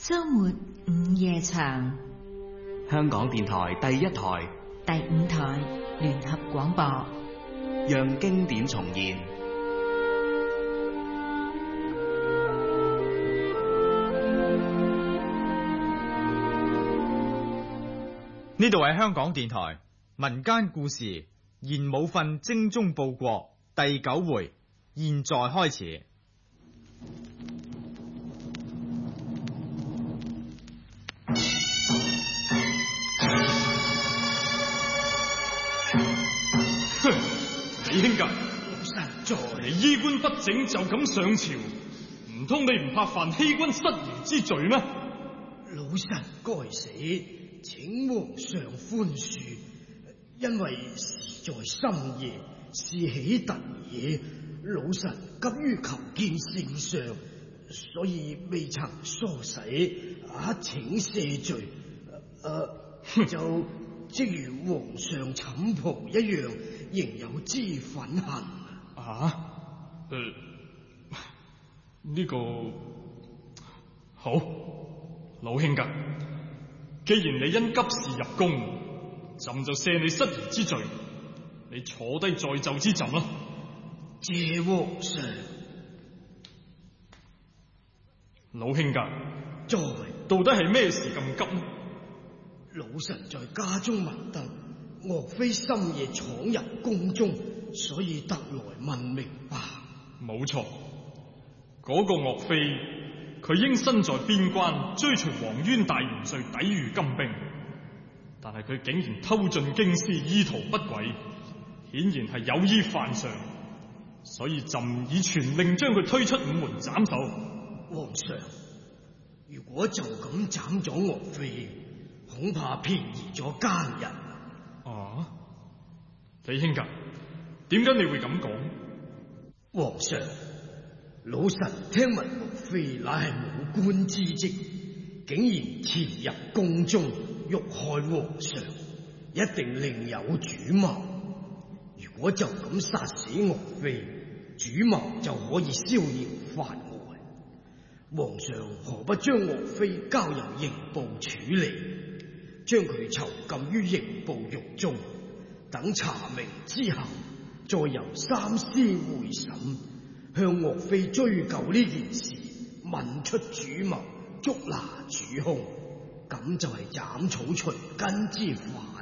周末午夜場， 香港電台第一台、 第5台聯合廣播， 讓經典重現。 呢度係香港電台民間故事賢武訓精忠報國第9回，現在開始。 李兄噶，實在你衣冠不整就咁上朝，唔通你唔怕犯欺君失儀之罪咩？ 老臣該死，請皇上寬恕，因為事在深夜，事起突然，老臣急於求見聖上，所以未曾梳洗，請赦罪。就即如皇上寢袍一樣，仍有脂粉痕。 呢個好，老兄噶，既然你因急事入宮，朕就赦你失儀之罪，你坐低再奏之朕啦。 謝皇上。 老兄噶，到底係咩事咁急呢？ 老臣在家中聞得岳飛深夜闖入宮中，所以特來問明白。 冇錯，嗰個岳飛，佢應身在邊關追隨黃淵大元帥抵禦金兵，但係佢竟然偷進京師，意圖不軌，顯然係有意犯上，所以朕以傳令將佢推出午門斬首。 皇上，如果就咁斬咗岳飛，恐怕便宜咗奸人。 李兄噶，點解你會咁講？ 皇上，老臣聽聞岳飛乃係武官之職，竟然潛入宮中欲害皇上，一定另有主謀。如果就咁殺死岳飛，主謀就可以逍遙法外。皇上何不將岳飛交由刑部處理，將佢囚禁於刑部獄中，等查明之後，再由三司會審，向岳飛追究呢件事，問出主謀，捉拿主兇，咁就係斬草除根之法。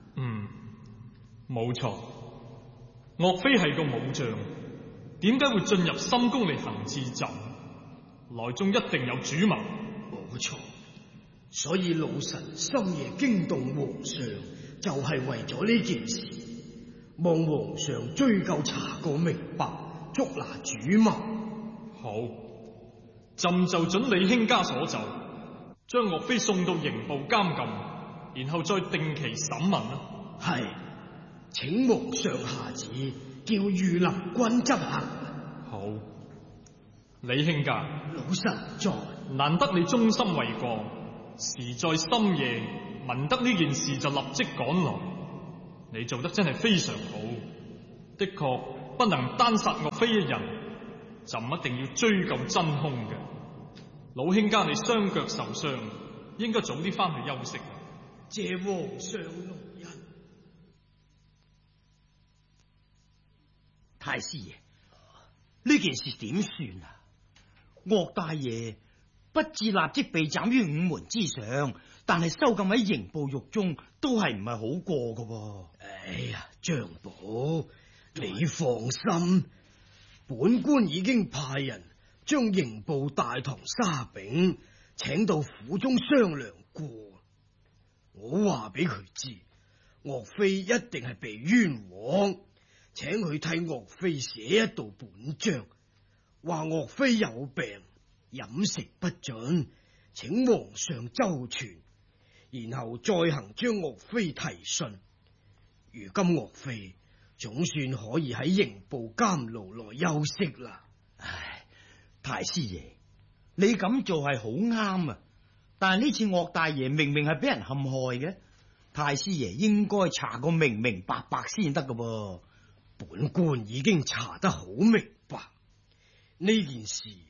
冇錯，岳飛係個武將，點解會進入深宮嚟行刺朕？內中一定有主謀。 冇錯，所以老臣深夜驚動皇上，就係為咗呢件事，望皇上追究查個明白，捉拿主謀。 好，朕就准李卿家所奏，將岳飛送到刑部監禁，然後再定期審問啦。 係，請皇上下旨，叫御林軍執行。 好，李卿家， 老臣在。 難得你忠心為國，時在深夜聞得呢件事就立即趕來，你做得真係非常好。的確不能單殺岳飛一人，朕一定要追究真兇嘅。老卿家你雙腳受傷，應該早啲翻去休息。 謝皇上隆恩。 太師爺，呢件事點算啊？岳大爺不至立即被斬於午門之上，但係收禁喺刑部獄中，都係唔係好過噶。 哎呀，張寶，你放心，本官已經派人將刑部大堂沙炳請到府中商量過。我話俾佢知，岳飛一定係被冤枉，請佢替岳飛寫一道本章，話岳飛有病，飲食不准，請皇上周全，然後再行將岳飛提訊。如今岳飛總算可以喺刑部監牢內休息啦。 唉，太師爺，你咁做係好啱啊！但係呢次岳大爺明明係俾人陷害嘅，太師爺應該查個明明白白先得噶噃。 本官已經查得好明白，呢件事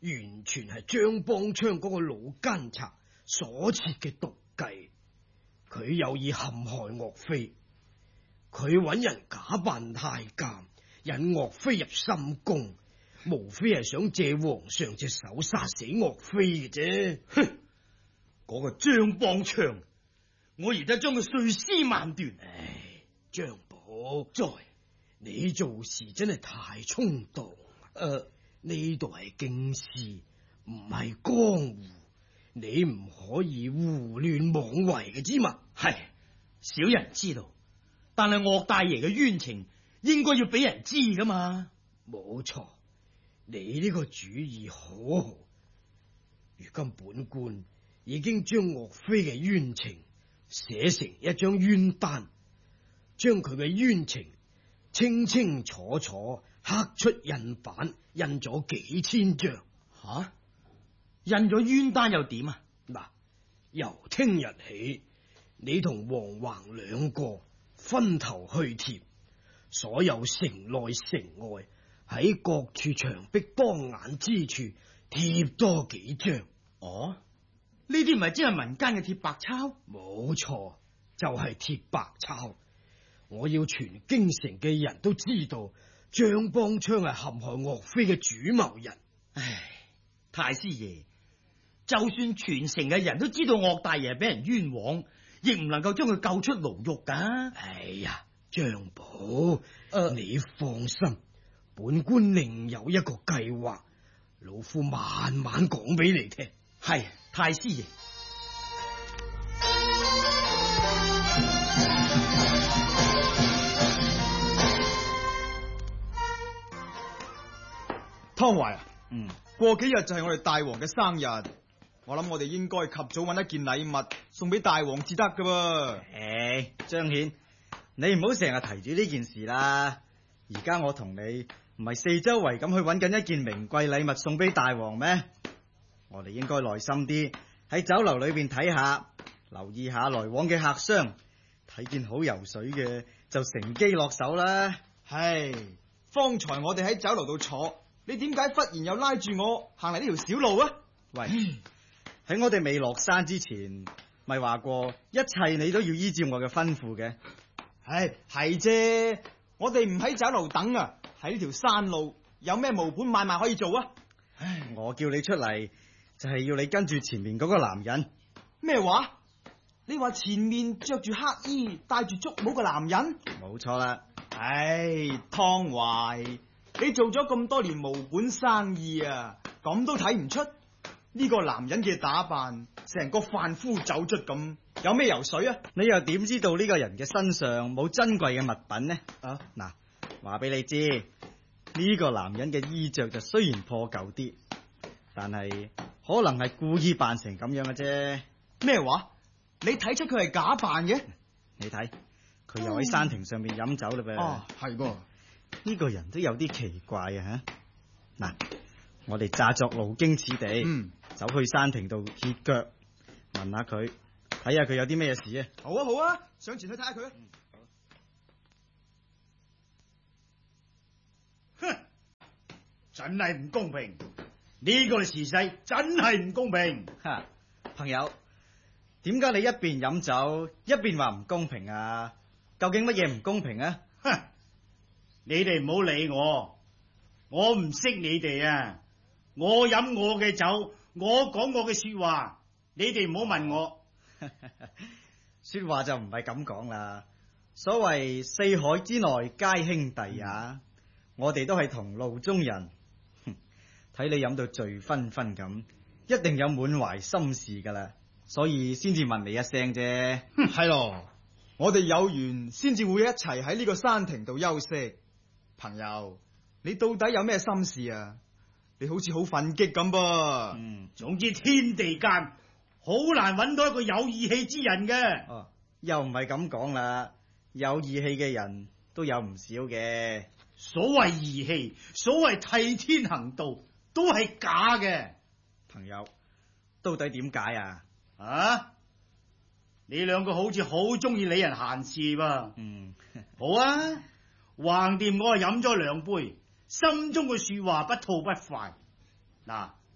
完全係張邦昌嗰個老奸賊所設嘅毒計。佢有意陷害岳飛，佢揾人假扮太監，引岳飛入深宮，無非係想借皇上隻手殺死岳飛嘅啫。 哼，嗰個張邦昌，我而家將佢碎屍萬段。 唉，張寶，你做事真係太衝動。呢度係京師，唔係江湖，你唔可以胡亂妄為嘅知嘛。 係，小人知道，但係岳大爺嘅冤情應該要俾人知噶嘛。 冇錯，你呢個主意好好。如今本官已經將岳飛嘅冤情寫成一張冤單，將佢嘅冤情清清楚楚刻出印版，印咗幾千張。 吓，印咗冤單又點啊？ 嗱，由聽日起，你同黃橫兩個分頭去貼，所有城內城外喺各處牆壁當眼之處貼多幾張。 哦，呢啲唔係即係民間嘅貼白鈔？ 冇錯，就係貼白鈔。我要全京城嘅人都知道張邦昌係陷害岳飛嘅主謀人。 唉，太師爺，就算全城嘅人都知道岳大爺俾人冤枉，亦唔能夠將佢救出牢獄噶。 哎呀，張寶，你放心，本官另有一個計劃，老夫慢慢講俾你聽。 係，太師爺。 湯懷啊，過幾日就係我哋大王嘅生日，我諗我哋應該及早揾一件禮物送俾大王至得噶噃。 誒，張顯，你唔好成日提住呢件事啦。而家我同你唔係四周圍咁去揾緊一件名貴禮物送俾大王咩？我哋應該耐心啲喺酒樓裏邊睇下，留意下來往嘅客商，睇見好游水嘅就乘機落手啦。 唉，方才我哋喺酒樓度坐，你點解忽然又拉住我行嚟呢條小路啊？ 喂，喺我哋未落山之前，咪話過一切你都要依照我嘅吩咐嘅。 唉，係啫，我哋唔喺酒樓等啊，喺呢條山路有咩無本買賣可以做啊？ 唉，我叫你出嚟就係要你跟住前面嗰個男人。 咩話？你話前面着住黑衣戴住竹帽嘅男人？ 冇錯啦。 唉，湯懷，你做咗咁多年無本生意啊，咁都睇唔出呢個男人嘅打扮成個販夫走卒咁，有咩油水啊？ 你又點知道呢個人嘅身上冇珍貴嘅物品呢？啊，嗱，話俾你知，呢個男人嘅衣着就雖然破舊啲，但係可能係故意扮成咁樣嘅啫。 咩話？你睇出佢係假扮嘅？ 你睇，佢又喺山亭上面飲酒嘞噃。 哦，係噃。 呢個人都有啲奇怪啊！吓，嗱，我哋詐作路經此地，走去山亭度歇腳，問下佢，睇下佢有啲咩事啊！ 好啊，好啊，上前去睇下佢。 哼，真係唔公平！呢個時勢真係唔公平。 哈，朋友，點解你一邊飲酒一邊話唔公平啊？究竟乜嘢唔公平啊？ 哼！你哋唔好理我唔識你哋啊！我飲我嘅酒，我講我嘅說話，你哋唔好問我。 說話就唔係咁講啦。所謂四海之內皆兄弟也，我哋都係同路中人。睇你飲到醉醺醺咁，一定有滿懷心事噶啦，所以先至問你一聲啫。 係咯，我哋有緣先至會一齊喺呢個山亭度休息。朋友，你到底有咩心事啊？你好似好憤激咁噃。 總之天地間好難揾到一個有義氣之人嘅。 哦，又唔係咁講啦，有義氣嘅人都有唔少嘅。 所謂義氣，所謂替天行道，都係假嘅。 朋友，到底點解啊？ 啊？你兩個好似好中意理人閒事噃。好啊。橫掂我係飲咗2杯，心中嘅說話不吐不快。嗱，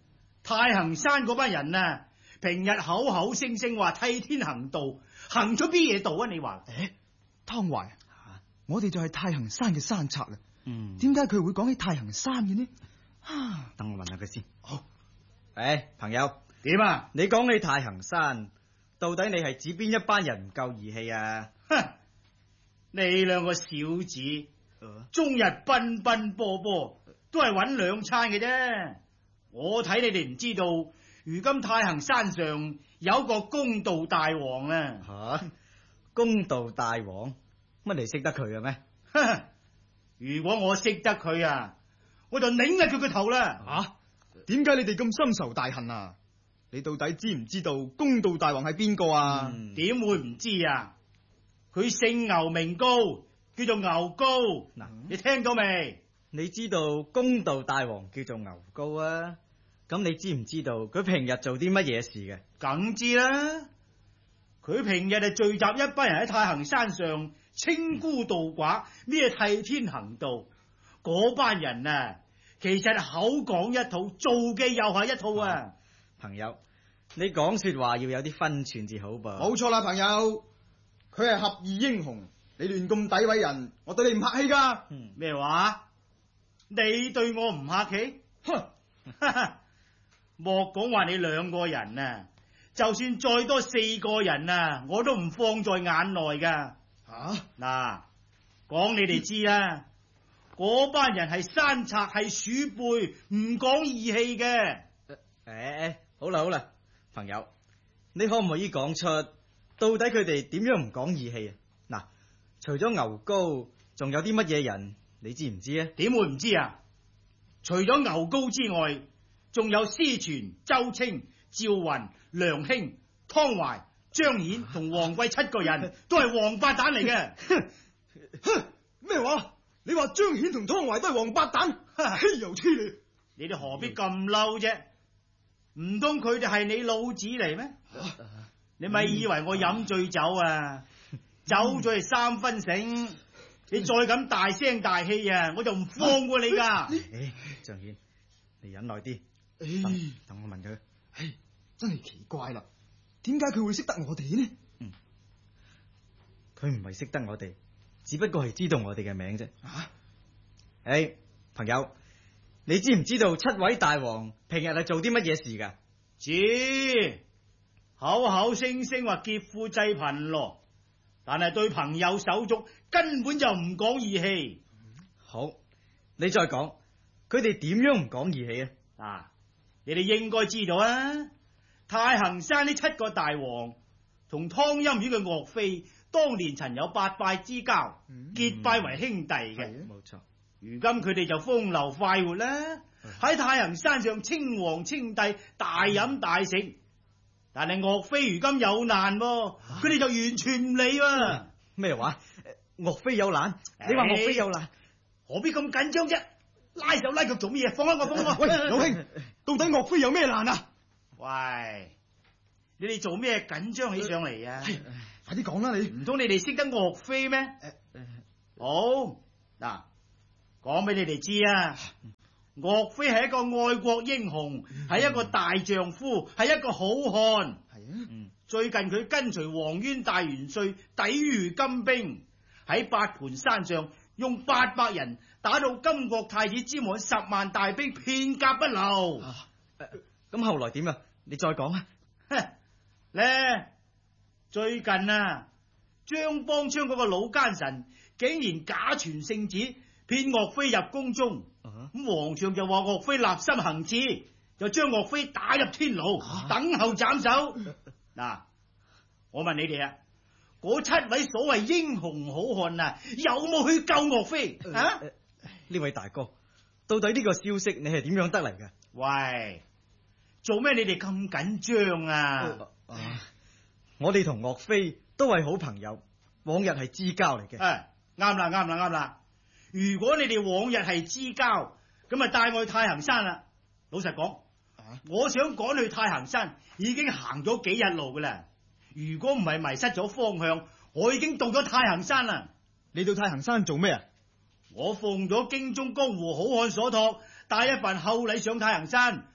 太行山嗰班人啊，平日口口聲聲話替天行道，行咗邊嘢道啊？你話？ 湯懷，我哋就係太行山嘅山賊啦。 點解佢會講起太行山嘅呢？ 等我問下佢先。 好， 朋友， 點啊？ 你講起太行山，到底你係指邊一班人唔夠義氣啊？ 哼！你兩個小子，終日奔奔波波，都係搵兩餐嘅啫。我睇你哋唔知道，如今太行山上有個公道大王啊！ 公道大王，乜你識得佢嘅咩？ 如果我識得佢啊，我就擰下佢個頭啦！ 點解你哋咁深仇大恨啊？你到底知唔知道公道大王係邊個啊？ 點會唔知啊？佢姓牛名高，叫做牛高。你聽到未？ 你知道公道大王叫做牛高啊？咁你知唔知道佢平日做啲乜嘢事嘅？ 梗知啦！佢平日就聚集一班人喺太行山上清孤渡寡，咩替天行道。嗰班人啊，其實口講一套，做嘅又係一套啊！ 朋友，你講說話要有啲分寸至好噃。 冇錯啦，朋友，佢係俠義英雄，你亂咁詆毀人，我對你唔客氣噶。 咩話？你對我唔客氣？哼！莫講話你兩個人啊，就算再多4個人啊，我都唔放在眼內噶。嗱，講你哋知啦，嗰班人係山賊，係鼠輩，唔講義氣嘅。 好啦，朋友，你可唔可以講出到底佢哋點樣唔講義氣啊？嗱，除咗牛高，仲有啲乜嘢人？你知唔知啊？ 點會唔知啊？除咗牛高之外，仲有司傳、周清、趙雲、梁興、湯懷、張顯同黃貴7個人，都係王八蛋嚟嘅。 咩話？你話張顯同湯懷都係王八蛋？豈有此理！ 你哋何必咁嬲啫？唔通佢哋係你老子嚟咩？你咪以為我飲醉酒啊？走咗係3分醒，你再咁大聲大氣啊，我就唔放過你噶。 張顯，你忍耐啲，等我問佢。 真係奇怪啦，點解佢會識得我哋呢？ 佢唔係識得我哋，只不過係知道我哋嘅名啫。朋友，你知唔知道7位大王平日係做啲乜嘢事噶？ 知，口口聲聲話劫富濟貧咯，但係對朋友手足根本就唔講義氣。 好，你再講，佢哋點樣唔講義氣啊？你哋應該知道啊，太行山呢7個大王同湯陰縣嘅岳飛當年曾有8拜之交，結拜為兄弟嘅。 冇錯。 如今佢哋就風流快活啦，喺太行山上稱王稱帝，大飲大食。但係岳飛如今有難，佢哋就完全唔理喎。 咩話？岳飛有難？你話岳飛有難， 何必咁緊張啫？拉手拉腳做乜嘢？放開我，放開我！ 喂，老兄，到底岳飛有咩難啊？ 喂，你哋做咩緊張起上嚟啊？ 快啲講啦，你唔通你哋識得岳飛咩？好嗱，講俾你哋知啊！岳飛係一個愛國英雄，係一個大丈夫，係一個好漢。最近佢跟隨黃淵大元帥抵禦金兵，喺八盤山上用800人打到金國太子之門10萬大兵，片甲不留。 咁後來點啊？你再講啊！ 咧最近啊，張邦昌嗰個老奸臣竟然假傳聖旨，騙岳飛入宮中。咁皇上就話岳飛立心行刺，就將岳飛打入天牢，等候斬首。嗱，我問你哋啊，嗰7位所謂英雄好漢啊，有冇去救岳飛啊？ 呢位大哥，到底呢個消息你係點樣得嚟嘅？ 喂，做咩你哋咁緊張啊？ 我哋同岳飛都係好朋友，往日係知交嚟嘅。 啱啦，啱啦，啱啦！如果你哋往日係知交，咁啊帶我去太行山啦。老實講，我想趕去太行山，已經行咗幾日路噶啦。如果唔係迷失咗方向，我已經到咗太行山啦。 你到太行山做咩啊？ 我奉咗京中江湖好漢所託，帶一份厚禮上太行山，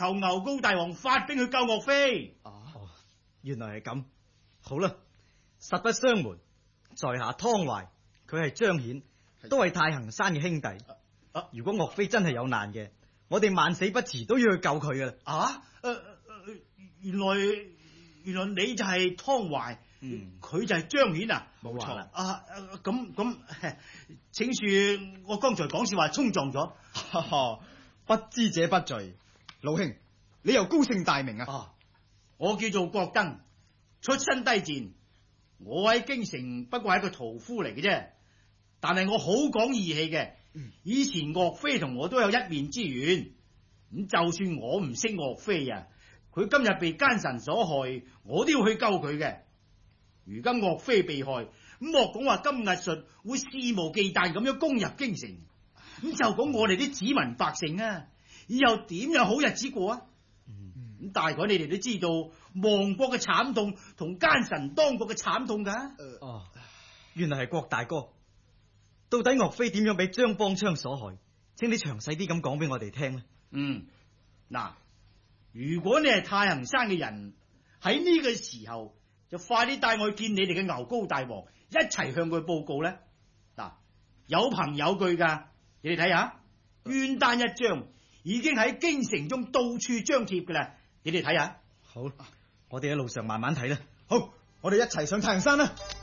求牛高大王發兵去救岳飛。 哦，原來係咁。好啦，實不相瞞，在下湯懷，佢係張顯，都係太行山嘅兄弟。如果岳飛真係有難嘅，我哋萬死不辭都要去救佢噶啦。 原來你就係湯懷，佢就係張顯啊？ 冇錯啦。 咁，請恕我剛才講笑話衝撞咗。 不知者不罪。老兄，你又高姓大名啊？ 我叫做郭登，出身低賤。我喺京城不過係一個屠夫嚟嘅啫，但係我好講義氣嘅。以前岳飛同我都有一面之緣，咁就算我唔識岳飛啊，佢今日被奸臣所害，我都要去救佢嘅。如今岳飛被害，咁莫講話金兀術會肆無忌憚咁樣攻入京城，咁就講我哋啲子民百姓啊，以後點有好日子過啊？咁大概你哋都知道亡國嘅慘痛同奸臣當國嘅慘痛噶。 原來係郭大哥。到底岳飛點樣俾張邦昌所害？請你詳細啲咁講俾我哋聽咧。 嗱，如果你係太行山嘅人，喺呢個時候就快啲帶我去見你哋嘅牛高大王，一齊向佢報告咧。嗱，有憑有據噶，你哋睇下，冤單一張，已經喺京城中到處張貼噶啦，你哋睇下。 好，我哋喺路上慢慢睇啦。 好，我哋一齊上太行山啦。